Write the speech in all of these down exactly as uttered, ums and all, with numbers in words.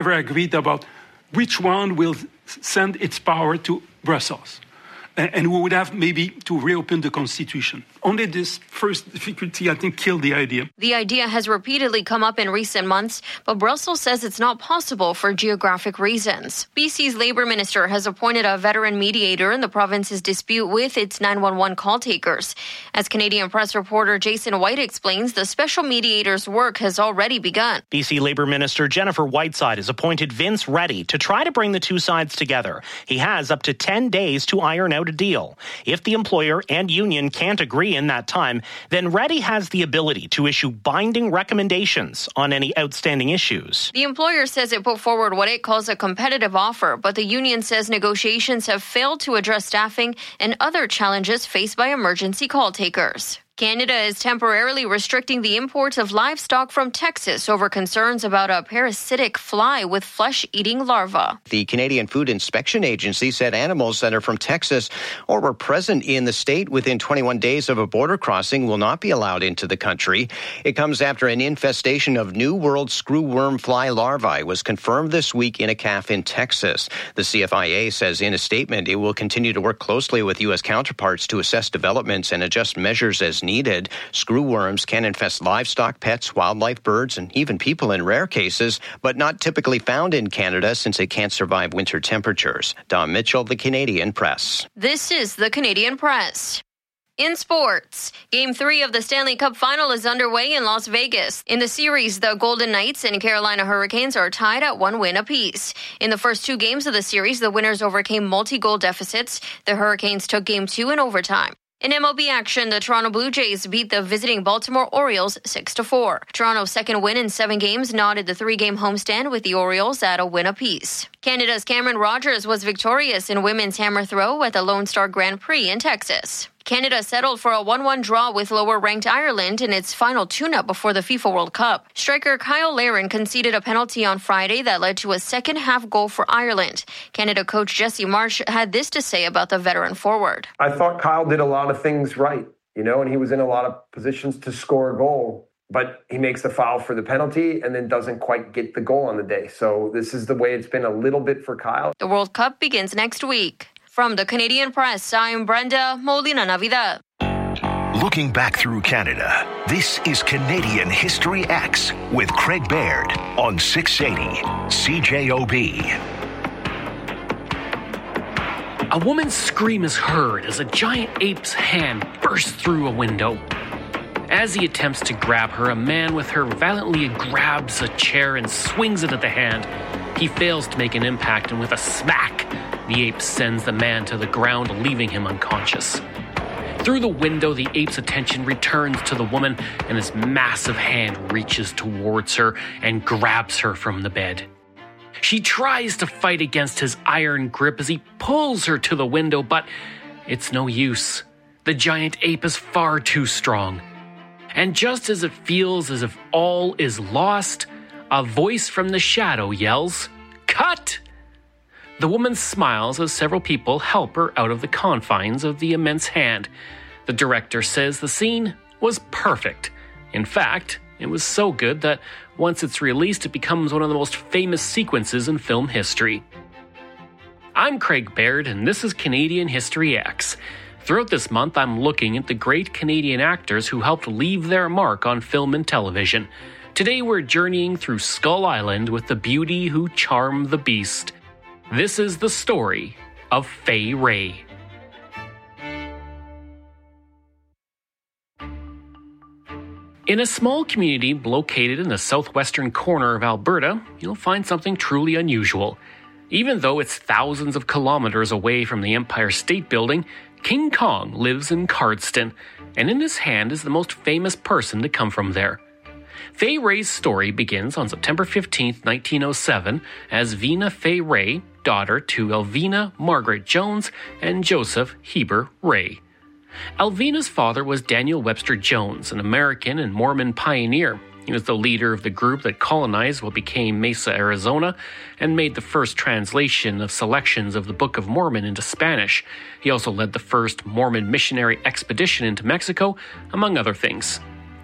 never agreed about which one will send its power to Brussels. And we would have maybe to reopen the constitution. Only this first difficulty, I think, killed the idea. The idea has repeatedly come up in recent months, but Brussels says it's not possible for geographic reasons. B C's Labour Minister has appointed a veteran mediator in the province's dispute with its nine one one call takers. As Canadian Press reporter Jason White explains, the special mediator's work has already begun. B C Labour Minister Jennifer Whiteside has appointed Vince Reddy to try to bring the two sides together. He has up to ten days to iron out a deal. If the employer and union can't agree in that time, then Reddy has the ability to issue binding recommendations on any outstanding issues. The employer says it put forward what it calls a competitive offer, but the union says negotiations have failed to address staffing and other challenges faced by emergency call takers. Canada is temporarily restricting the import of livestock from Texas over concerns about a parasitic fly with flesh-eating larvae. The Canadian Food Inspection Agency said animals that are from Texas or were present in the state within twenty-one days of a border crossing will not be allowed into the country. It comes after an infestation of New World screwworm fly larvae was confirmed this week in a calf in Texas. The C F I A says in a statement it will continue to work closely with U S counterparts to assess developments and adjust measures as needed. Screwworms can infest livestock, pets, wildlife, birds, and even people in rare cases, but not typically found in Canada since it can't survive winter temperatures. Don Mitchell, The Canadian Press. This is The Canadian Press. In sports, Game three of the Stanley Cup Final is underway in Las Vegas. In the series, the Golden Knights and Carolina Hurricanes are tied at one win apiece. In the first two games of the series, the winners overcame multi-goal deficits. The Hurricanes took Game two in overtime. In M L B action, the Toronto Blue Jays beat the visiting Baltimore Orioles six to four. Toronto's second win in seven games knotted the three-game homestand with the Orioles at a win apiece. Canada's Cameron Rogers was victorious in women's hammer throw at the Lone Star Grand Prix in Texas. Canada settled for a one one draw with lower-ranked Ireland in its final tune-up before the FIFA World Cup. Striker Kyle Larin conceded a penalty on Friday that led to a second-half goal for Ireland. Canada coach Jesse Marsh had this to say about the veteran forward. I thought Kyle did a lot of things right, you know, and he was in a lot of positions to score a goal, but he makes the foul for the penalty and then doesn't quite get the goal on the day. So this is the way it's been a little bit for Kyle. The World Cup begins next week. From the Canadian Press, I'm Brenda Molina Navidad. Looking back through Canada, this is Canadian History X with Craig Baird on six eighty C J O B. A woman's scream is heard as a giant ape's hand bursts through a window. As he attempts to grab her, a man with her violently grabs a chair and swings it at the hand. He fails to make an impact, and with a smack, the ape sends the man to the ground, leaving him unconscious. Through the window, the ape's attention returns to the woman, and his massive hand reaches towards her and grabs her from the bed. She tries to fight against his iron grip as he pulls her to the window, but it's no use. The giant ape is far too strong. And just as it feels as if all is lost, a voice from the shadow yells, "Cut!" The woman smiles as several people help her out of the confines of the immense hand. The director says the scene was perfect. In fact, it was so good that once it's released, it becomes one of the most famous sequences in film history. I'm Craig Baird, and this is Canadian History X. Throughout this month, I'm looking at the great Canadian actors who helped leave their mark on film and television. Today, we're journeying through Skull Island with the beauty who charmed the beast. This is the story of Fay Wray. In a small community located in the southwestern corner of Alberta, you'll find something truly unusual. Even though it's thousands of kilometers away from the Empire State Building, King Kong lives in Cardston, and in his hand is the most famous person to come from there. Fay Wray's story begins on September fifteenth, nineteen oh seven, as Vina Fay Wray, daughter to Elvina Margaret Jones and Joseph Heber Wray. Elvina's father was Daniel Webster Jones, an American and Mormon pioneer. He was the leader of the group that colonized what became Mesa, Arizona, and made the first translation of selections of the Book of Mormon into Spanish. He also led the first Mormon missionary expedition into Mexico, among other things.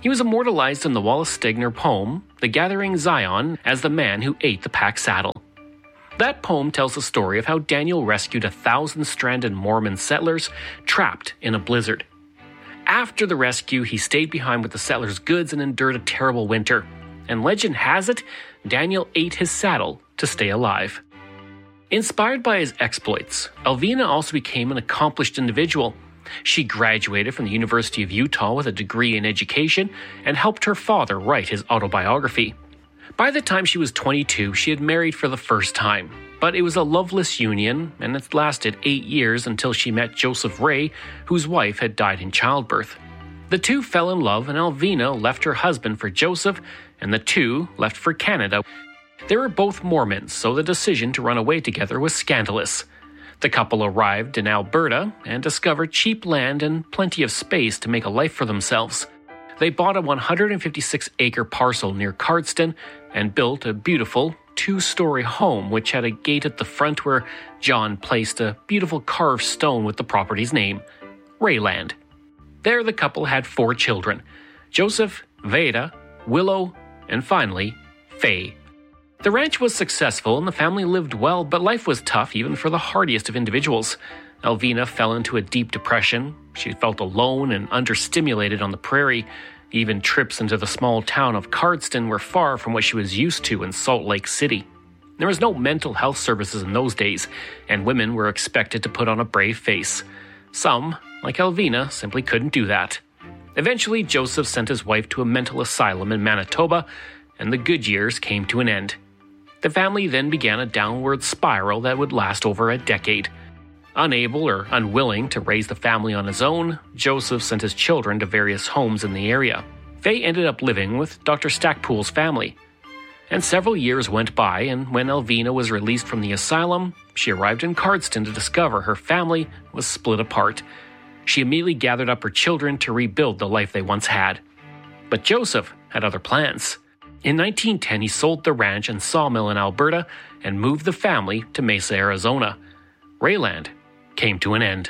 He was immortalized in the Wallace Stegner poem, The Gathering Zion, as the man who ate the pack saddle. That poem tells the story of how Daniel rescued a thousand-stranded Mormon settlers trapped in a blizzard. After the rescue, he stayed behind with the settlers' goods and endured a terrible winter. And legend has it, Daniel ate his saddle to stay alive. Inspired by his exploits, Alvina also became an accomplished individual. She graduated from the University of Utah with a degree in education and helped her father write his autobiography. By the time she was twenty-two, she had married for the first time, but it was a loveless union, and it lasted eight years until she met Joseph Ray, whose wife had died in childbirth. The two fell in love, and Alvina left her husband for Joseph, and the two left for Canada. They were both Mormons, so the decision to run away together was scandalous. The couple arrived in Alberta and discovered cheap land and plenty of space to make a life for themselves. They bought a one hundred fifty-six acre parcel near Cardston and built a beautiful two-story home which had a gate at the front where John placed a beautiful carved stone with the property's name, Rayland. There the couple had four children, Joseph, Veda, Willow, and finally, Faye. The ranch was successful and the family lived well, but life was tough even for the hardiest of individuals. Alvina fell into a deep depression. She felt alone and understimulated on the prairie. Even trips into the small town of Cardston were far from what she was used to in Salt Lake City. There was no mental health services in those days, and women were expected to put on a brave face. Some, like Alvina, simply couldn't do that. Eventually, Joseph sent his wife to a mental asylum in Manitoba, and the good years came to an end. The family then began a downward spiral that would last over a decade. Unable or unwilling to raise the family on his own, Joseph sent his children to various homes in the area. Faye ended up living with Doctor Stackpool's family. And several years went by, and when Alvina was released from the asylum, she arrived in Cardston to discover her family was split apart. She immediately gathered up her children to rebuild the life they once had. But Joseph had other plans. In nineteen ten, he sold the ranch and sawmill in Alberta and moved the family to Mesa, Arizona. Rayland came to an end.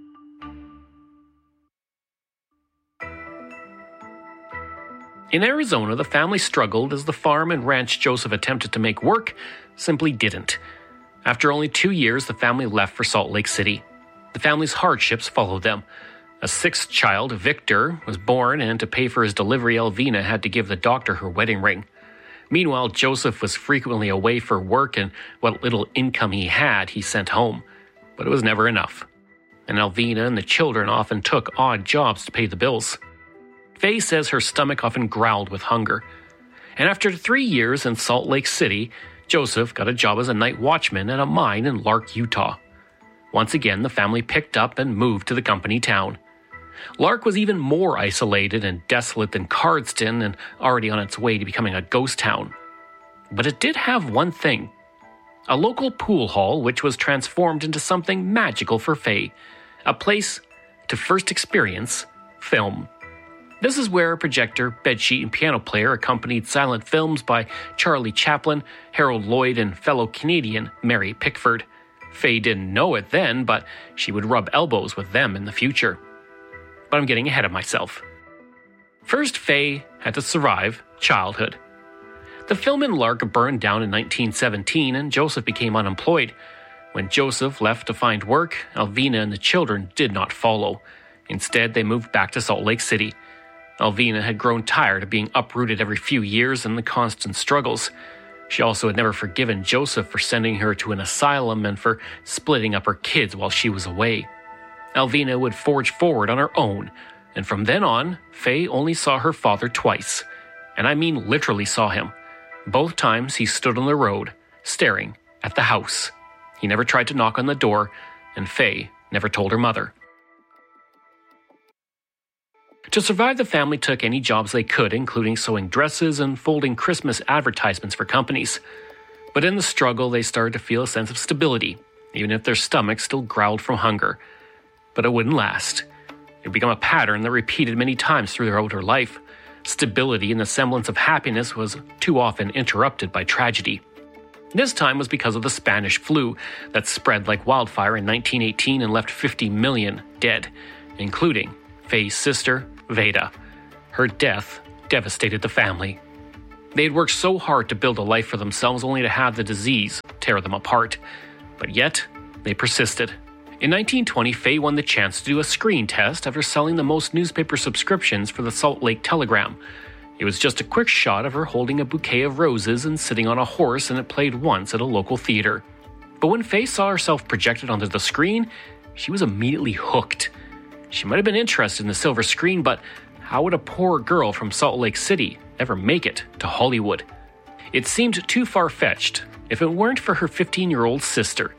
In Arizona, the family struggled as the farm and ranch Joseph attempted to make work simply didn't. After only two years, the family left for Salt Lake City. The family's hardships followed them. A sixth child, Victor, was born, and to pay for his delivery, Alvina had to give the doctor her wedding ring. Meanwhile, Joseph was frequently away for work, and what little income he had, he sent home. But it was never enough. And Alvina and the children often took odd jobs to pay the bills. Faye says her stomach often growled with hunger. And after three years in Salt Lake City, Joseph got a job as a night watchman at a mine in Lark, Utah. Once again, the family picked up and moved to the company town. Lark was even more isolated and desolate than Cardston and already on its way to becoming a ghost town. But it did have one thing. A local pool hall which was transformed into something magical for Faye. A place to first experience film. This is where a projector, bedsheet, and piano player accompanied silent films by Charlie Chaplin, Harold Lloyd, and fellow Canadian Mary Pickford. Faye didn't know it then, but she would rub elbows with them in the future. But I'm getting ahead of myself. First, Faye had to survive childhood. The film in Lark burned down in nineteen seventeen, and Joseph became unemployed. When Joseph left to find work, Alvina and the children did not follow. Instead, they moved back to Salt Lake City. Alvina had grown tired of being uprooted every few years and the constant struggles. She also had never forgiven Joseph for sending her to an asylum and for splitting up her kids while she was away. Alvina would forge forward on her own, and from then on, Faye only saw her father twice. And I mean literally saw him. Both times he stood on the road, staring at the house. He never tried to knock on the door, and Faye never told her mother. To survive, the family took any jobs they could, including sewing dresses and folding Christmas advertisements for companies. But in the struggle, they started to feel a sense of stability, even if their stomachs still growled from hunger. But it wouldn't last. It had become a pattern that repeated many times throughout her life. Stability and the semblance of happiness was too often interrupted by tragedy. This time was because of the Spanish flu that spread like wildfire in nineteen eighteen and left fifty million dead, including Faye's sister, Veda. Her Her death devastated the family. They had worked so hard to build a life for themselves only to have the disease tear them apart. But yet, they persisted. In nineteen twenty, Faye won the chance to do a screen test after selling the most newspaper subscriptions for the Salt Lake Telegram. It was just a quick shot of her holding a bouquet of roses and sitting on a horse, and it played once at a local theater. But when Faye saw herself projected onto the screen, she was immediately hooked. She might have been interested in the silver screen, but how would a poor girl from Salt Lake City ever make it to Hollywood? It seemed too far-fetched if it weren't for her fifteen-year-old sister.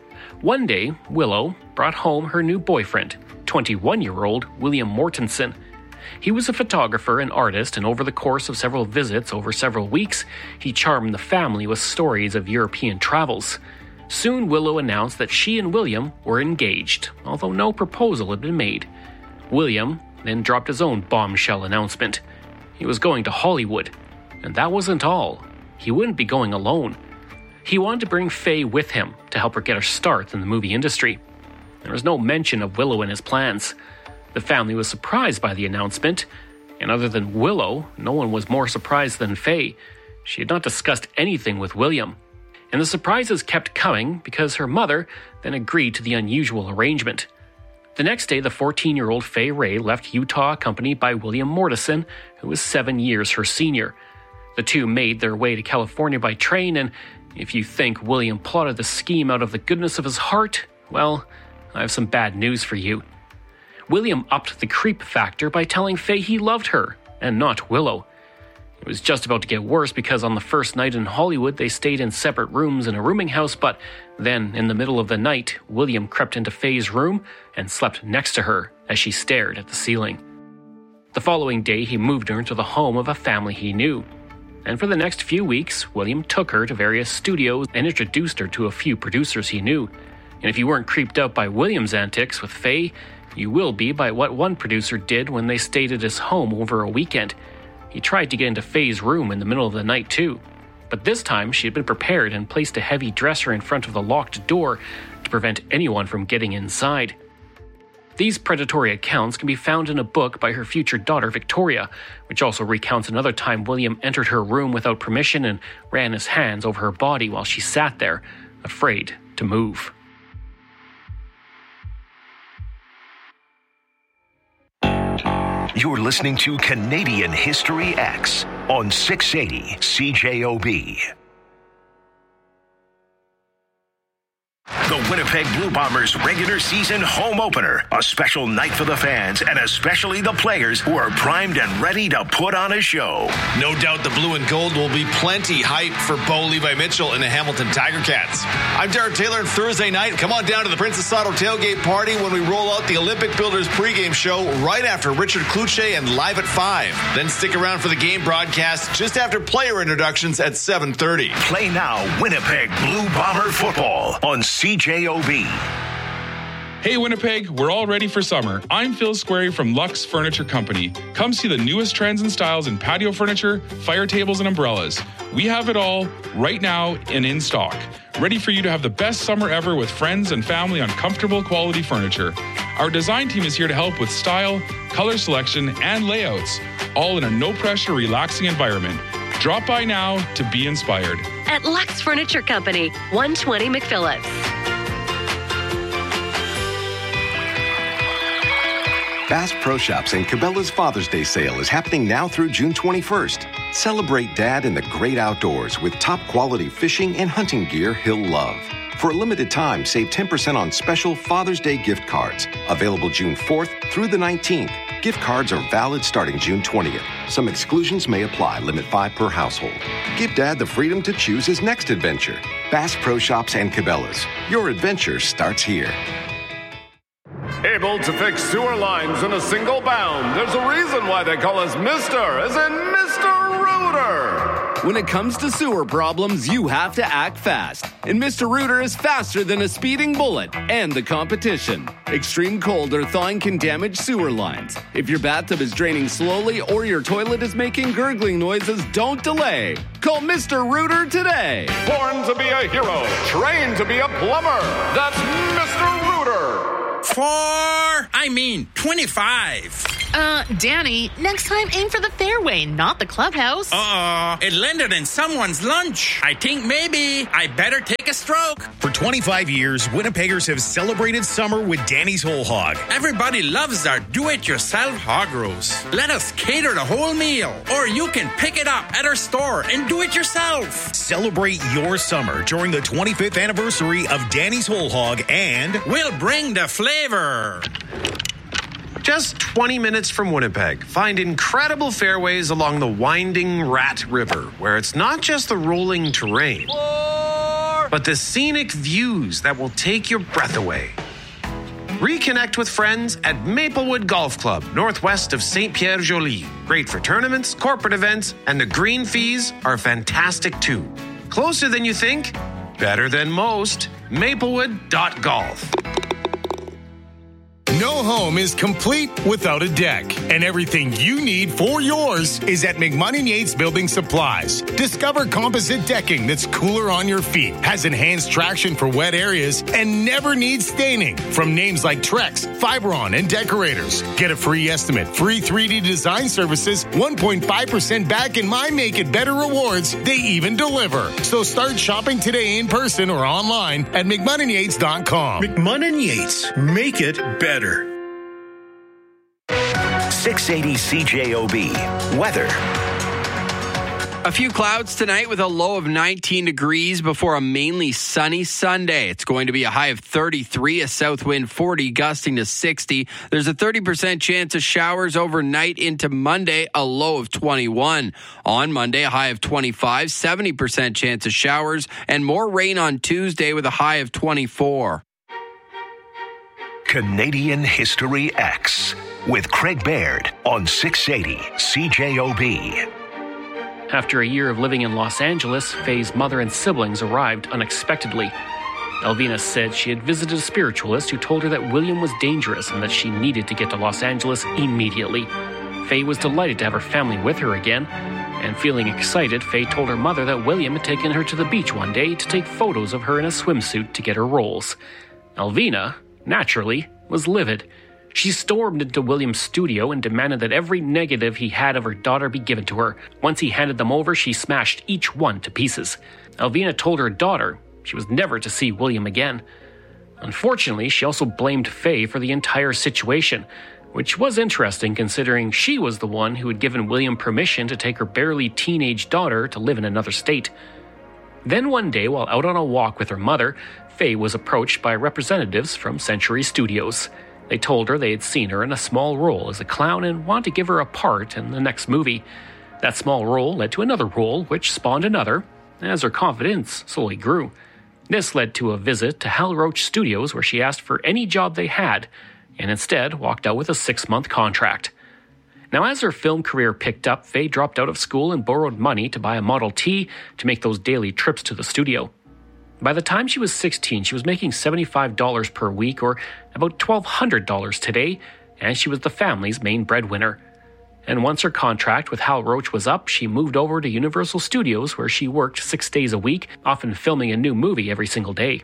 One day, Willow brought home her new boyfriend, twenty-one-year-old William Mortensen. He was a photographer and artist, and over the course of several visits over several weeks, he charmed the family with stories of European travels. Soon, Willow announced that she and William were engaged, although no proposal had been made. William then dropped his own bombshell announcement. He was going to Hollywood, and that wasn't all. He wouldn't be going alone. He wanted to bring Faye with him to help her get her start in the movie industry. There was no mention of Willow in his plans. The family was surprised by the announcement, and other than Willow, no one was more surprised than Faye. She had not discussed anything with William. And the surprises kept coming because her mother then agreed to the unusual arrangement. The next day, the fourteen-year-old Faye Ray left Utah accompanied by William Mortensen, who was seven years her senior. The two made their way to California by train, and if you think William plotted the scheme out of the goodness of his heart, well, I have some bad news for you. William upped the creep factor by telling Faye he loved her, and not Willow. It was just about to get worse because on the first night in Hollywood, they stayed in separate rooms in a rooming house, but then, in the middle of the night, William crept into Faye's room and slept next to her as she stared at the ceiling. The following day, he moved her into the home of a family he knew. And for the next few weeks, William took her to various studios and introduced her to a few producers he knew. And if you weren't creeped out by William's antics with Faye, you will be by what one producer did when they stayed at his home over a weekend. He tried to get into Faye's room in the middle of the night too. But this time, she had been prepared and placed a heavy dresser in front of the locked door to prevent anyone from getting inside. These predatory accounts can be found in a book by her future daughter, Victoria, which also recounts another time William entered her room without permission and ran his hands over her body while she sat there, afraid to move. You're listening to Canadian History X on six eighty C J O B. The Winnipeg Blue Bombers regular season home opener. A special night for the fans and especially the players who are primed and ready to put on a show. No doubt the blue and gold will be plenty hype for Bo Levi Mitchell and the Hamilton Tiger Cats. I'm Derek Taylor, and Thursday night, come on down to the Princess Auto tailgate party when we roll out the Olympic Builders pregame show right after Richard Kluche and Live at five. Then stick around for the game broadcast just after player introductions at seven thirty. Play now Winnipeg Blue Bomber football on C J O B. Hey Winnipeg, we're all ready for summer. I'm Phil Squarey from Lux Furniture Company. Come see the newest trends and styles in patio furniture, fire tables, and umbrellas. We have it all right now and in stock. Ready for you to have the best summer ever with friends and family on comfortable quality furniture. Our design team is here to help with style, color selection, and layouts, all in a no-pressure, relaxing environment. Drop by now to be inspired. At Lux Furniture Company, one twenty McPhillips. Bass Pro Shops and Cabela's Father's Day sale is happening now through June twenty-first. Celebrate Dad in the great outdoors with top quality fishing and hunting gear he'll love. For a limited time, save ten percent on special Father's Day gift cards. Available June fourth through the nineteenth. Gift cards are valid starting June twentieth. Some exclusions may apply. Limit five per household. Give Dad the freedom to choose his next adventure. Bass Pro Shops and Cabela's. Your adventure starts here. Able to fix sewer lines in a single bound. There's a reason why they call us Mister, as in Mister Rooter. When it comes to sewer problems, you have to act fast. And Mister Rooter is faster than a speeding bullet and the competition. Extreme cold or thawing can damage sewer lines. If your bathtub is draining slowly or your toilet is making gurgling noises, don't delay. Call Mister Rooter today. Born to be a hero, trained to be a plumber. That's Mister Rooter. Four, I mean twenty-five. Uh, Danny, next time aim for the fairway, not the clubhouse. Uh-oh, it landed in someone's lunch. I think maybe I better take a stroke. For twenty-five years, Winnipeggers have celebrated summer with Danny's Whole Hog. Everybody loves our do-it-yourself hog roast. Let us cater the whole meal, or you can pick it up at our store and do it yourself. Celebrate your summer during the twenty-fifth anniversary of Danny's Whole Hog, and we'll bring the flavor. Just twenty minutes from Winnipeg, find incredible fairways along the winding Rat River, where it's not just the rolling terrain, Four. but the scenic views that will take your breath away. Reconnect with friends at Maplewood Golf Club, northwest of Saint Pierre Joly. Great for tournaments, corporate events, and the green fees are fantastic too. Closer than you think, better than most. Maplewood dot golf. No home is complete without a deck, and everything you need for yours is at McMahon and Yates Building Supplies. Discover composite decking that's cooler on your feet, has enhanced traction for wet areas, and never needs staining. From names like Trex, Fiberon, and Decorators. Get a free estimate, free three D design services, one point five percent back in My Make It Better rewards. They even deliver. So start shopping today in person or online at McMahon and Yates dot com. McMahon and Yates, make it better. six eighty C J O B. Weather. A few clouds tonight with a low of nineteen degrees before a mainly sunny Sunday. It's going to be a high of thirty-three, a south wind forty, gusting to sixty. There's a thirty percent chance of showers overnight into Monday, a low of twenty-one. On Monday, a high of twenty-five, seventy percent chance of showers, and more rain on Tuesday with a high of twenty-four. Canadian History X with Craig Baird on six eighty C J O B. After a year of living in Los Angeles, Faye's mother and siblings arrived unexpectedly. Elvina said she had visited a spiritualist who told her that William was dangerous and that she needed to get to Los Angeles immediately. Faye was delighted to have her family with her again, and feeling excited, Faye told her mother that William had taken her to the beach one day to take photos of her in a swimsuit to get her roles. Elvina, naturally, was livid. She stormed into William's studio and demanded that every negative he had of her daughter be given to her. Once he handed them over, she smashed each one to pieces. Elvina told her daughter she was never to see William again. Unfortunately, she also blamed Faye for the entire situation, which was interesting considering she was the one who had given William permission to take her barely teenage daughter to live in another state. Then one day, while out on a walk with her mother, Faye was approached by representatives from Century Studios. They told her they had seen her in a small role as a clown and wanted to give her a part in the next movie. That small role led to another role, which spawned another, as her confidence slowly grew. This led to a visit to Hal Roach Studios, where she asked for any job they had, and instead walked out with a six-month contract. Now, as her film career picked up, Faye dropped out of school and borrowed money to buy a Model T to make those daily trips to the studio. By the time she was sixteen, she was making seventy-five dollars per week, or about twelve hundred dollars today, and she was the family's main breadwinner. And once her contract with Hal Roach was up, she moved over to Universal Studios, where she worked six days a week, often filming a new movie every single day.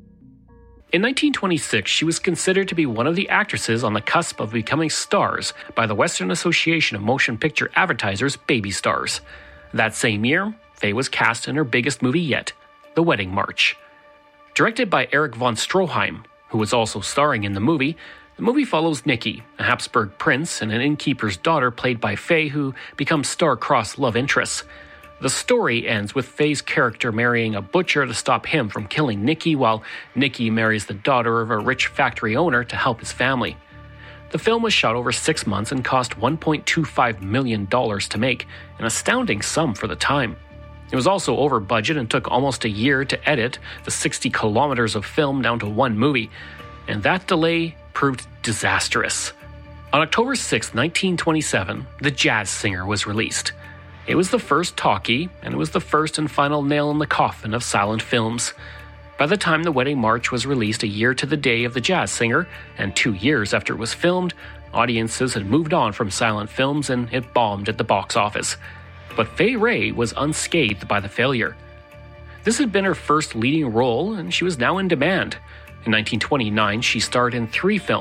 In nineteen twenty-six, she was considered to be one of the actresses on the cusp of becoming stars by the Western Association of Motion Picture Advertisers' Baby Stars. That same year, Faye was cast in her biggest movie yet, The Wedding March. Directed by Eric von Stroheim, who was also starring in the movie, the movie follows Nikki, a Habsburg prince and an innkeeper's daughter played by Faye, who become star-crossed love interests. The story ends with Faye's character marrying a butcher to stop him from killing Nikki, while Nikki marries the daughter of a rich factory owner to help his family. The film was shot over six months and cost one point two five million dollars to make, an astounding sum for the time. It was also over budget and took almost a year to edit the sixty kilometers of film down to one movie, and that delay proved disastrous. On October sixth, nineteen twenty-seven, The Jazz Singer was released. It was the first talkie, and it was the first and final nail in the coffin of silent films. By the time The Wedding March was released a year to the day of The Jazz Singer, and two years after it was filmed, audiences had moved on from silent films and it bombed at the box office. But Fay Wray was unscathed by the failure. This had been her first leading role, and she was now in demand. In nineteen twenty-nine, she starred in three films,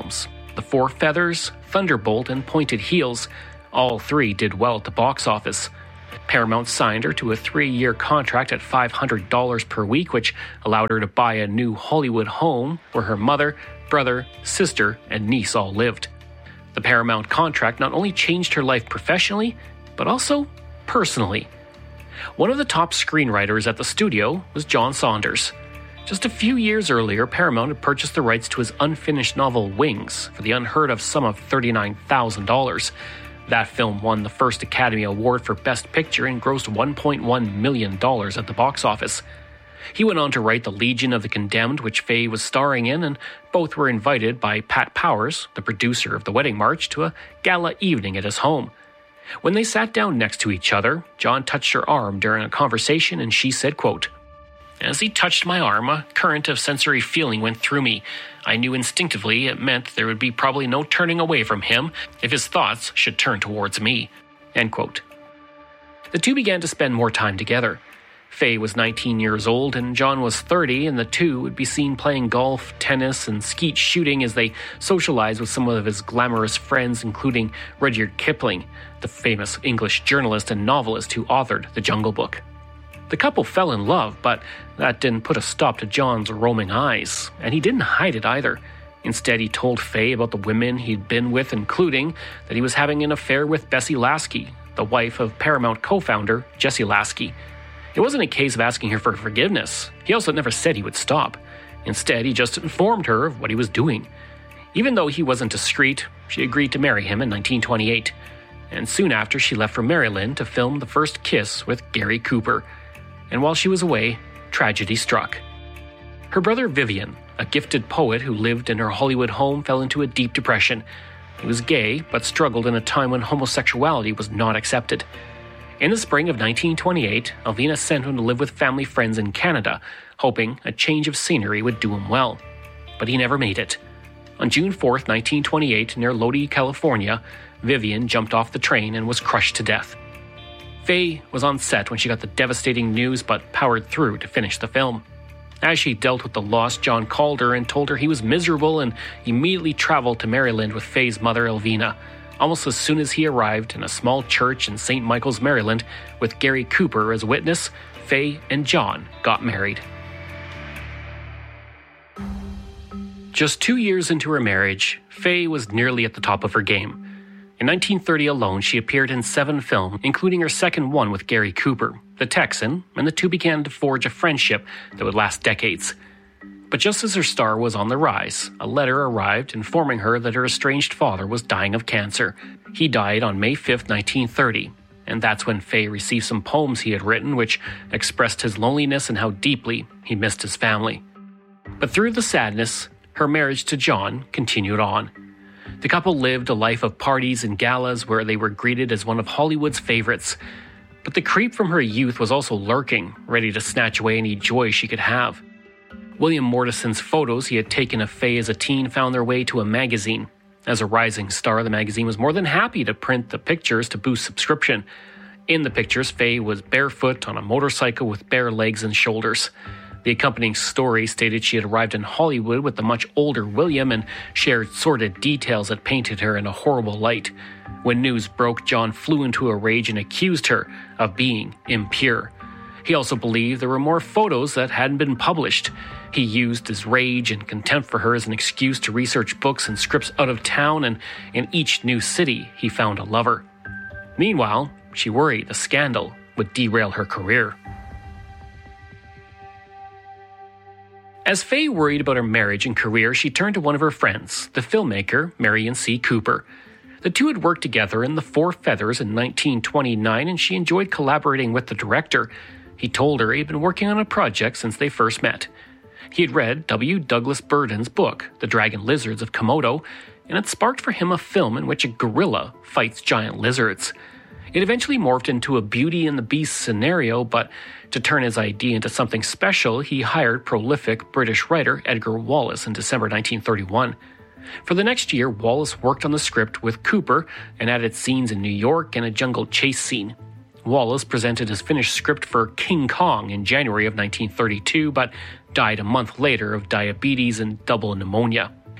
The Four Feathers, Thunderbolt, and Pointed Heels, all three did well at the box office. Paramount signed her to a three-year contract at five hundred dollars per week, which allowed her to buy a new Hollywood home where her mother, brother, sister, and niece all lived. The Paramount contract not only changed her life professionally, but also personally. One of the top screenwriters at the studio was John Saunders. Just a few years earlier, Paramount had purchased the rights to his unfinished novel Wings for the unheard-of sum of thirty-nine thousand dollars. That film won the first Academy Award for Best Picture and grossed one point one million dollars at the box office. He went on to write The Legion of the Condemned, which Faye was starring in, and both were invited by Pat Powers, the producer of The Wedding March, to a gala evening at his home. When they sat down next to each other, John touched her arm during a conversation, and she said, quote, "As he touched my arm, a current of sensory feeling went through me. I knew instinctively it meant there would be probably no turning away from him if his thoughts should turn towards me." End quote. The two began to spend more time together. Faye was nineteen years old and John was thirty, and the two would be seen playing golf, tennis, and skeet shooting as they socialized with some of his glamorous friends, including Rudyard Kipling, the famous English journalist and novelist who authored The Jungle Book. The couple fell in love, but that didn't put a stop to John's roaming eyes, and he didn't hide it either. Instead, he told Faye about the women he'd been with, including that he was having an affair with Bessie Lasky, the wife of Paramount co-founder Jesse Lasky. It wasn't a case of asking her for forgiveness. He also never said he would stop. Instead, he just informed her of what he was doing. Even though he wasn't discreet, she agreed to marry him in nineteen twenty-eight. And soon after, she left for Maryland to film The First Kiss with Gary Cooper. And while she was away, tragedy struck. Her brother Vivian, a gifted poet who lived in her Hollywood home, fell into a deep depression. He was gay, but struggled in a time when homosexuality was not accepted. In the spring of nineteen twenty-eight, Alvina sent him to live with family friends in Canada, hoping a change of scenery would do him well. But he never made it. On June fourth, nineteen twenty-eight, near Lodi, California, Vivian jumped off the train and was crushed to death. Faye was on set when she got the devastating news, but powered through to finish the film. As she dealt with the loss, John called her and told her he was miserable and immediately traveled to Maryland with Faye's mother, Alvina. Almost as soon as he arrived in a small church in Saint Michael's, Maryland, with Gary Cooper as witness, Faye and John got married. Just two years into her marriage, Faye was nearly at the top of her game. In nineteen thirty alone, she appeared in seven films, including her second one with Gary Cooper, The Texan, and the two began to forge a friendship that would last decades. But just as her star was on the rise, a letter arrived informing her that her estranged father was dying of cancer. He died on May fifth, nineteen thirty, and that's when Faye received some poems he had written which expressed his loneliness and how deeply he missed his family. But through the sadness, her marriage to John continued on. The couple lived a life of parties and galas where they were greeted as one of Hollywood's favorites. But the creep from her youth was also lurking, ready to snatch away any joy she could have. William Mortison's photos he had taken of Faye as a teen found their way to a magazine. As a rising star, the magazine was more than happy to print the pictures to boost subscription. In the pictures, Faye was barefoot on a motorcycle with bare legs and shoulders. The accompanying story stated she had arrived in Hollywood with the much older William and shared sordid details that painted her in a horrible light. When news broke, John flew into a rage and accused her of being impure. He also believed there were more photos that hadn't been published. He used his rage and contempt for her as an excuse to research books and scripts out of town, and in each new city he found a lover. Meanwhile, she worried the scandal would derail her career. As Faye worried about her marriage and career, she turned to one of her friends, the filmmaker Marion C. Cooper. The two had worked together in The Four Feathers in nineteen twenty-nine, and she enjoyed collaborating with the director. He told her he'd been working on a project since they first met. He had read W. Douglas Burden's book, The Dragon Lizards of Komodo, and it sparked for him a film in which a gorilla fights giant lizards. It eventually morphed into a Beauty and the Beast scenario, but to turn his idea into something special, he hired prolific British writer Edgar Wallace in December nineteen thirty-one. For the next year, Wallace worked on the script with Cooper and added scenes in New York and a jungle chase scene. Wallace presented his finished script for King Kong in January of nineteen thirty-two, but died a month later of diabetes and double pneumonia.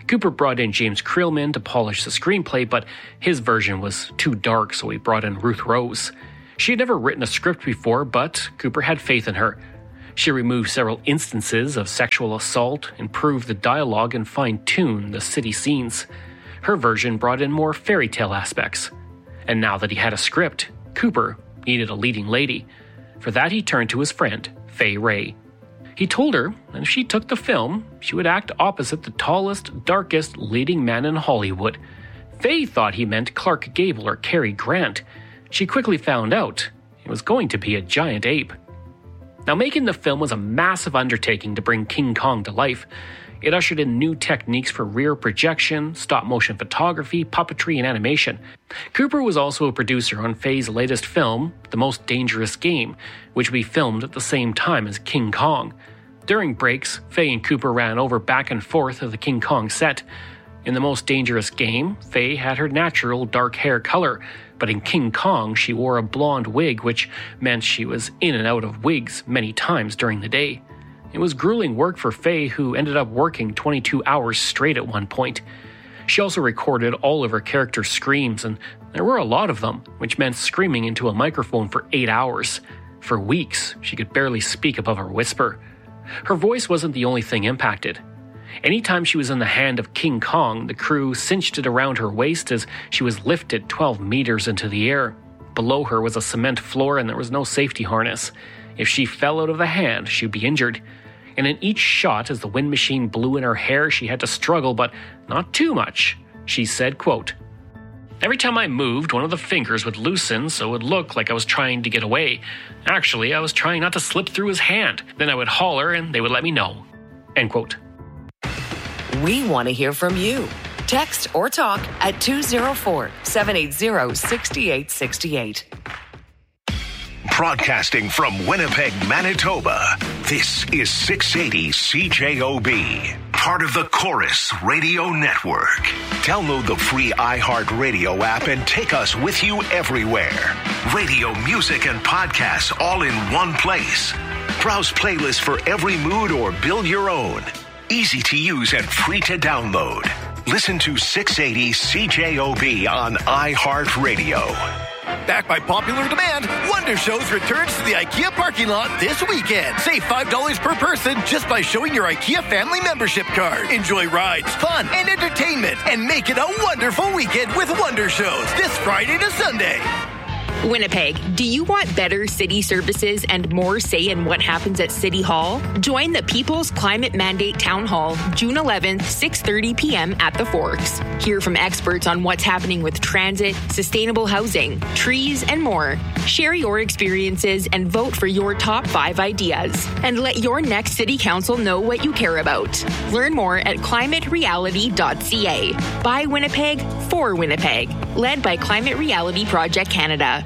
Cooper brought in James Creelman to polish the screenplay, but his version was too dark, so he brought in Ruth Rose. She had never written a script before, but Cooper had faith in her. She removed several instances of sexual assault, improved the dialogue, and fine-tuned the city scenes. Her version brought in more fairy tale aspects. And now that he had a script, Cooper needed a leading lady. For that, he turned to his friend, Fay Wray. He told her that if she took the film, she would act opposite the tallest, darkest leading man in Hollywood. Fay thought he meant Clark Gable or Cary Grant. She quickly found out it was going to be a giant ape. Now, making the film was a massive undertaking to bring King Kong to life. It ushered in new techniques for rear projection, stop-motion photography, puppetry, and animation. Cooper was also a producer on Fay's latest film, The Most Dangerous Game, which we filmed at the same time as King Kong. During breaks, Fay and Cooper ran over back and forth of the King Kong set. In The Most Dangerous Game, Fay had her natural dark hair color, but in King Kong she wore a blonde wig, which meant she was in and out of wigs many times during the day. It was grueling work for Fay, who ended up working twenty-two hours straight at one point. She also recorded all of her character's screams, and there were a lot of them, which meant screaming into a microphone for eight hours. For weeks, she could barely speak above her whisper. Her voice wasn't the only thing impacted. Anytime she was in the hand of King Kong, the crew cinched it around her waist as she was lifted twelve meters into the air. Below her was a cement floor and there was no safety harness. If she fell out of the hand, she'd be injured. And in each shot, as the wind machine blew in her hair, she had to struggle, but not too much. She said, quote, "Every time I moved, one of the fingers would loosen, so it would look like I was trying to get away. Actually, I was trying not to slip through his hand. Then I would holler, and they would let me know." End quote. We want to hear from you. Text or talk at two oh four, seven eight zero, six eight six eight. Broadcasting from Winnipeg, Manitoba, this is six eighty C J O B, part of the Chorus Radio Network. Download the free iHeartRadio app and take us with you everywhere. Radio, music, and podcasts all in one place. Browse playlists for every mood or build your own. Easy to use and free to download. Listen to six eighty C J O B on iHeartRadio. Backed by popular demand, Wonder Shows returns to the IKEA parking lot this weekend. Save five dollars per person just by showing your IKEA family membership card. Enjoy rides, fun, and entertainment, and make it a wonderful weekend with Wonder Shows this Friday to Sunday. Winnipeg, do you want better city services and more say in what happens at City Hall? Join the People's Climate Mandate Town Hall, June eleventh, six thirty p.m. at the Forks. Hear from experts on what's happening with transit, sustainable housing, trees, and more. Share your experiences and vote for your top five ideas. And let your next city council know what you care about. Learn more at climate reality dot c a. By Winnipeg, for Winnipeg. Led by Climate Reality Project Canada.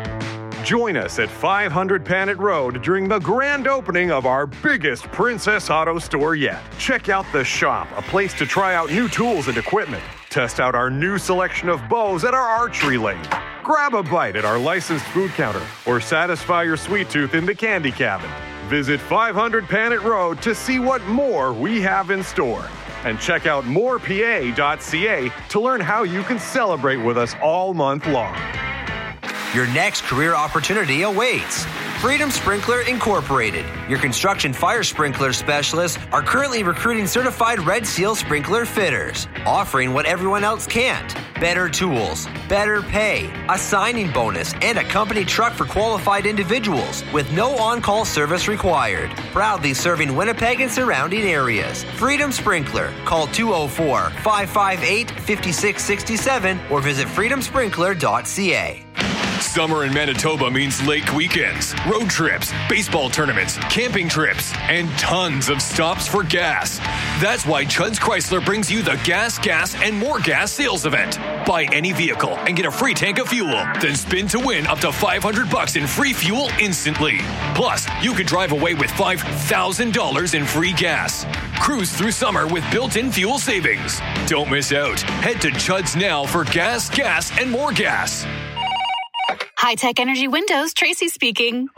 Join us at five hundred Panet Road during the grand opening of our biggest Princess Auto store yet. Check out The Shop, a place to try out new tools and equipment. Test out our new selection of bows at our archery lane. Grab a bite at our licensed food counter or satisfy your sweet tooth in the candy cabin. Visit five hundred Panet Road to see what more we have in store. And check out more p a dot c a to learn how you can celebrate with us all month long. Your next career opportunity awaits. Freedom Sprinkler Incorporated, your construction fire sprinkler specialists, are currently recruiting certified Red Seal sprinkler fitters, offering what everyone else can't. Better tools, better pay, a signing bonus, and a company truck for qualified individuals with no on-call service required. Proudly serving Winnipeg and surrounding areas. Freedom Sprinkler. Call two oh four, five five eight, five six six seven or visit freedom sprinkler dot c a. Summer in Manitoba means lake weekends, road trips, baseball tournaments, camping trips, and tons of stops for gas. That's why Chud's Chrysler brings you the Gas, Gas, and More Gas sales event. Buy any vehicle and get a free tank of fuel. Then spin to win up to five hundred bucks in free fuel instantly. Plus, you could drive away with five thousand dollars in free gas. Cruise through summer with built-in fuel savings. Don't miss out. Head to Chud's now for gas, gas, and more gas. High Tech Energy Windows, Tracy speaking. Oh,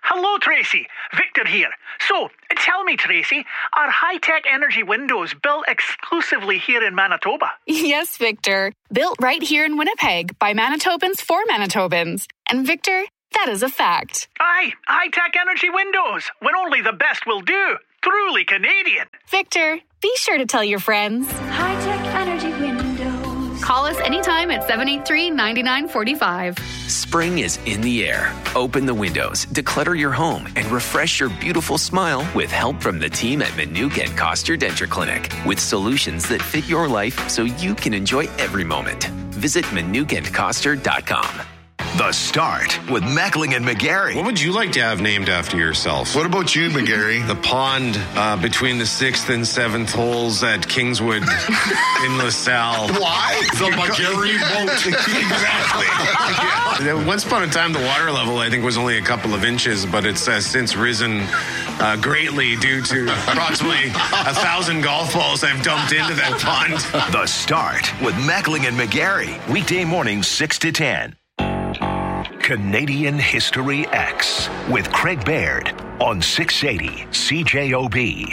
Hello, Tracy. Victor here. So, tell me, Tracy, are high-tech energy windows built exclusively here in Manitoba? Yes, Victor. Built right here in Winnipeg by Manitobans for Manitobans. And Victor, that is a fact. Aye, high-tech energy windows, when only the best will do. Truly Canadian. Victor, be sure to tell your friends. High-tech energy windows. Call us anytime at seven eight three, nine nine four five. Spring is in the air. Open the windows, declutter your home, and refresh your beautiful smile with help from the team at Manuka and Koster Denture Clinic, with solutions that fit your life so you can enjoy every moment. Visit manuka and koster dot com. The Start with Meckling and McGarry. What would you like to have named after yourself? What about you, McGarry? The pond uh, between the sixth and seventh holes at Kingswood in LaSalle. Why? The McGarry boat. Exactly. Yeah. Once upon a time, the water level, I think, was only a couple of inches, but it's uh, since risen uh, greatly due to approximately a thousand golf balls I've dumped into that pond. The Start with Meckling and McGarry. Weekday mornings, six to ten. Canadian History X with Craig Baird on six eighty C J O B.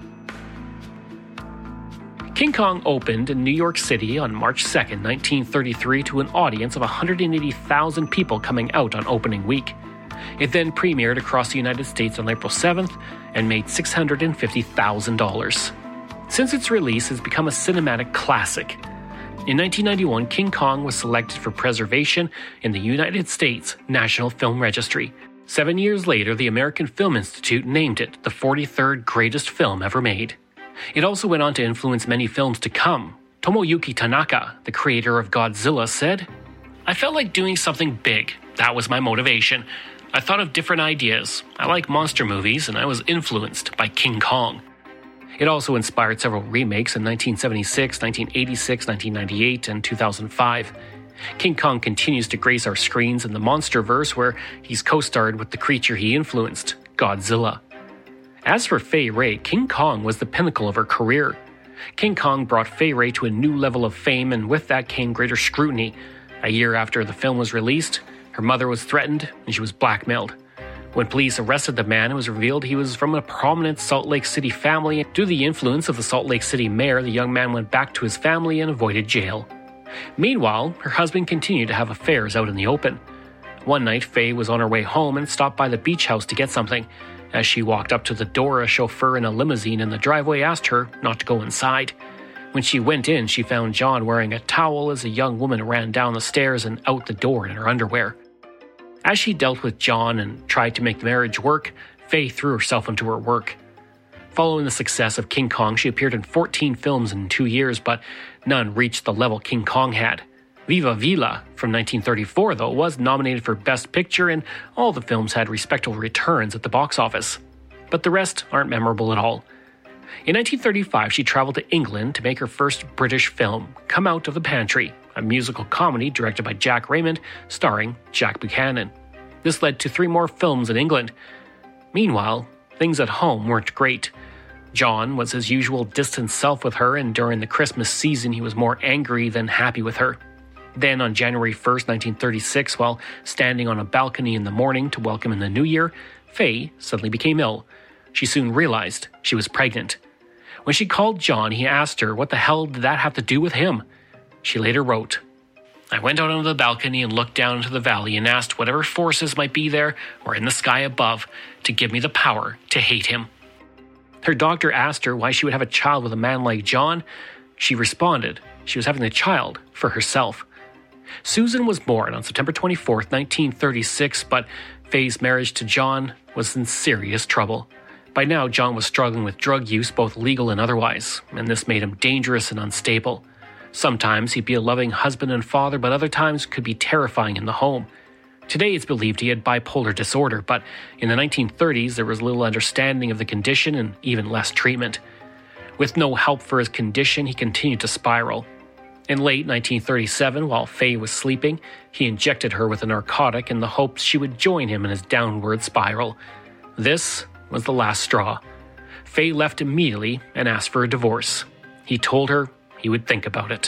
King Kong opened in New York City on March second, nineteen thirty-three to an audience of one hundred eighty thousand people coming out on opening week. It then premiered across the United States on April seventh and made six hundred fifty thousand dollars. Since its release, it has become a cinematic classic. In nineteen ninety-one, King Kong was selected for preservation in the United States National Film Registry. Seven years later, the American Film Institute named it the forty-third greatest film ever made. It also went on to influence many films to come. Tomoyuki Tanaka, the creator of Godzilla, said, "I felt like doing something big. That was my motivation. I thought of different ideas. I like monster movies, and I was influenced by King Kong." It also inspired several remakes in nineteen seventy-six, nineteen eighty-six, nineteen ninety-eight, and two thousand five. King Kong continues to grace our screens in the Monsterverse, where he's co-starred with the creature he influenced, Godzilla. As for Fay Wray, King Kong was the pinnacle of her career. King Kong brought Fay Wray to a new level of fame, and with that came greater scrutiny. A year after the film was released, her mother was threatened, and she was blackmailed. When police arrested the man, it was revealed he was from a prominent Salt Lake City family. Due to the influence of the Salt Lake City mayor, the young man went back to his family and avoided jail. Meanwhile, her husband continued to have affairs out in the open. One night, Faye was on her way home and stopped by the beach house to get something. As she walked up to the door, a chauffeur in a limousine in the driveway asked her not to go inside. When she went in, she found John wearing a towel as a young woman ran down the stairs and out the door in her underwear. As she dealt with John and tried to make the marriage work, Faye threw herself into her work. Following the success of King Kong, she appeared in fourteen films in two years, but none reached the level King Kong had. Viva Villa from nineteen thirty-four, though, was nominated for Best Picture, and all the films had respectable returns at the box office. But the rest aren't memorable at all. In nineteen thirty-five, she traveled to England to make her first British film, Come Out of the Pantry, a musical comedy directed by Jack Raymond, starring Jack Buchanan. This led to three more films in England. Meanwhile, things at home weren't great. John was his usual distant self with her, and during the Christmas season he was more angry than happy with her. Then on January first, nineteen thirty-six, while standing on a balcony in the morning to welcome in the new year, Faye suddenly became ill. She soon realized she was pregnant. When she called John, he asked her what the hell did that have to do with him. She later wrote, "I went out onto the balcony and looked down into the valley and asked whatever forces might be there or in the sky above to give me the power to hate him." Her doctor asked her why she would have a child with a man like John. She responded she was having the child for herself. Susan was born on September twenty-fourth, nineteen thirty-six, but Faye's marriage to John was in serious trouble. By now, John was struggling with drug use, both legal and otherwise, and this made him dangerous and unstable. Sometimes he'd be a loving husband and father, but other times could be terrifying in the home. Today it's believed he had bipolar disorder, but in the nineteen thirties there was little understanding of the condition and even less treatment. With no help for his condition, he continued to spiral. In late nineteen thirty-seven, while Faye was sleeping, he injected her with a narcotic in the hopes she would join him in his downward spiral. This was the last straw. Faye left immediately and asked for a divorce. He told her he would think about it.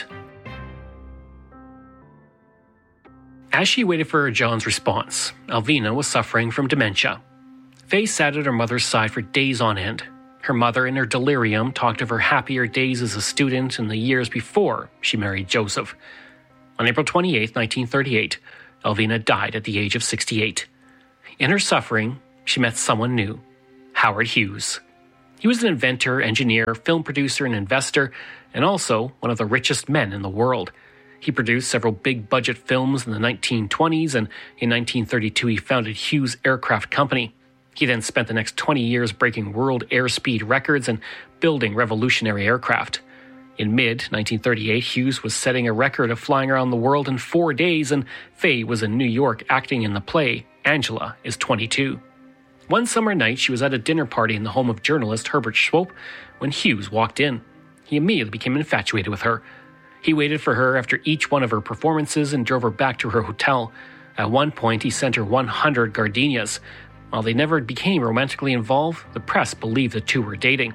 As she waited for John's response, Alvina was suffering from dementia. Faye sat at her mother's side for days on end. Her mother, in her delirium, talked of her happier days as a student and the years before she married Joseph. On April twenty-eighth, nineteen thirty-eight, Elvina died at the age of sixty-eight. In her suffering, she met someone new, Howard Hughes. He was an inventor, engineer, film producer, and investor, and also one of the richest men in the world. He produced several big-budget films in the nineteen twenties, and in nineteen thirty-two he founded Hughes Aircraft Company. He then spent the next twenty years breaking world airspeed records and building revolutionary aircraft. In mid nineteen thirty-eight, Hughes was setting a record of flying around the world in four days, and Faye was in New York acting in the play Angela is twenty-two. One summer night, she was at a dinner party in the home of journalist Herbert Swope when Hughes walked in. He immediately became infatuated with her. He waited for her after each one of her performances and drove her back to her hotel. At one point, he sent her one hundred gardenias. While they never became romantically involved, the press believed the two were dating.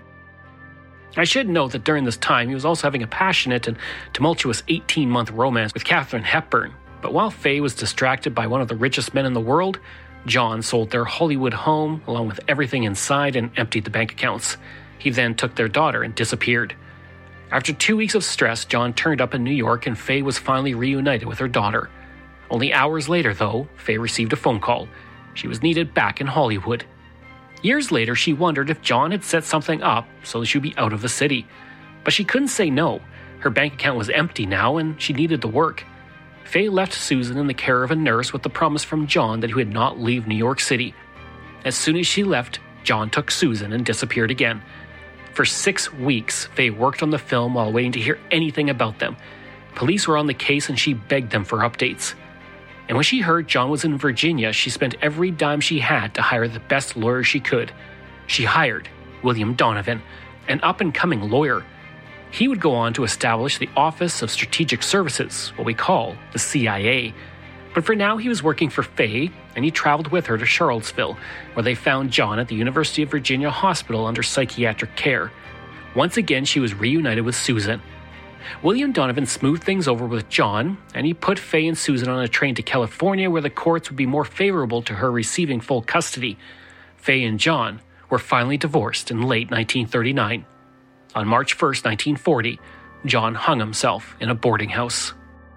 I should note that during this time, he was also having a passionate and tumultuous eighteen-month romance with Katharine Hepburn. But while Faye was distracted by one of the richest men in the world, John sold their Hollywood home, along with everything inside, and emptied the bank accounts. He then took their daughter and disappeared. After two weeks of stress, John turned up in New York, and Faye was finally reunited with her daughter. Only hours later, though, Faye received a phone call. She was needed back in Hollywood. Years later, she wondered if John had set something up so that she would be out of the city. But she couldn't say no. Her bank account was empty now, and she needed the work. Faye left Susan in the care of a nurse with the promise from John that he would not leave New York City. As soon as she left, John took Susan and disappeared again. For six weeks, Faye worked on the film while waiting to hear anything about them. Police were on the case, and she begged them for updates. And when she heard John was in Virginia, she spent every dime she had to hire the best lawyer she could. She hired William Donovan, an up-and-coming lawyer. He would go on to establish the Office of Strategic Services, what we call the C I A. But for now, he was working for Faye, and he traveled with her to Charlottesville, where they found John at the University of Virginia Hospital under psychiatric care. Once again, she was reunited with Susan. William Donovan smoothed things over with John, and he put Faye and Susan on a train to California, where the courts would be more favorable to her receiving full custody. Faye and John were finally divorced in late nineteen thirty-nine. On March first, nineteen forty, John hung himself in a boarding house.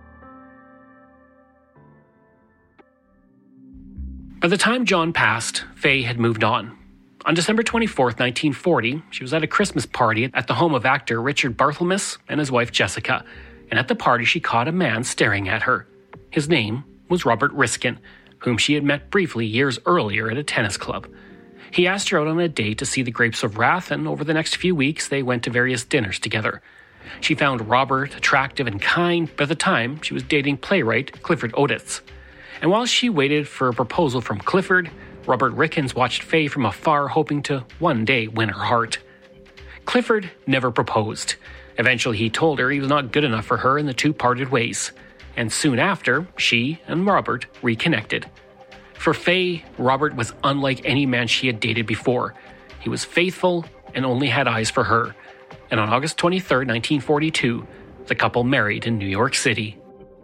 By the time John passed, Faye had moved on. On December twenty-fourth, nineteen forty, she was at a Christmas party at the home of actor Richard Barthelmess and his wife Jessica, and at the party she caught a man staring at her. His name was Robert Riskin, whom she had met briefly years earlier at a tennis club. He asked her out on a date to see The Grapes of Wrath, and over the next few weeks they went to various dinners together. She found Robert attractive and kind, but at the time she was dating playwright Clifford Odets. And while she waited for a proposal from Clifford, Robert Rickens watched Faye from afar, hoping to one day win her heart. Clifford never proposed. Eventually he told her he was not good enough for her, and the two parted ways. And soon after, she and Robert reconnected. For Faye, Robert was unlike any man she had dated before. He was faithful and only had eyes for her. And on August twenty-third, nineteen forty-two, the couple married in New York City.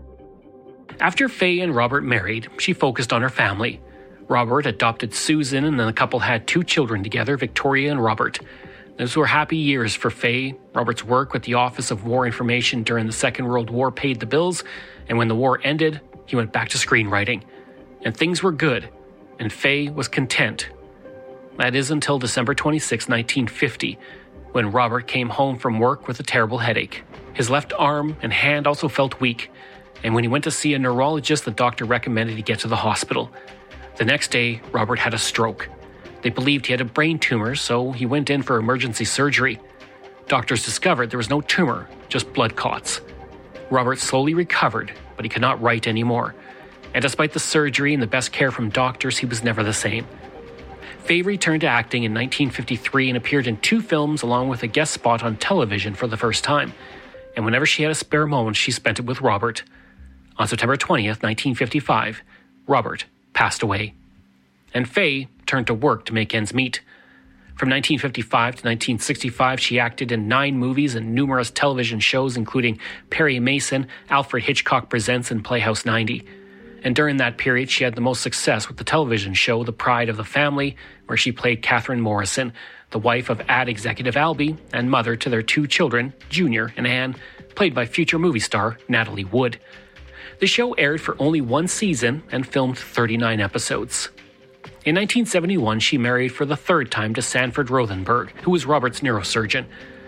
After Faye and Robert married, she focused on her family. Robert adopted Susan, and then the couple had two children together, Victoria and Robert. Those were happy years for Faye. Robert's work with the Office of War Information during the Second World War paid the bills, and when the war ended, he went back to screenwriting. And things were good, and Faye was content. That is until December twenty-sixth, nineteen fifty, when Robert came home from work with a terrible headache. His left arm and hand also felt weak, and when he went to see a neurologist, the doctor recommended he get to the hospital. The next day, Robert had a stroke. They believed he had a brain tumor, so he went in for emergency surgery. Doctors discovered there was no tumor, just blood clots. Robert slowly recovered, but he could not write anymore. And despite the surgery and the best care from doctors, he was never the same. Faye returned to acting in nineteen fifty-three and appeared in two films along with a guest spot on television for the first time. And whenever she had a spare moment, she spent it with Robert. On September twentieth, nineteen fifty-five, Robert passed away. And Faye turned to work to make ends meet. From nineteen fifty-five to nineteen sixty-five, she acted in nine movies and numerous television shows, including Perry Mason, Alfred Hitchcock Presents, and Playhouse ninety. And during that period, she had the most success with the television show The Pride of the Family, where she played Catherine Morrison, the wife of ad executive Albie and mother to their two children, Junior and Anne, played by future movie star Natalie Wood. The show aired for only one season and filmed thirty-nine episodes. In nineteen seventy-one, she married for the third time to Sanford Rothenberg, who was Robert's neurosurgeon.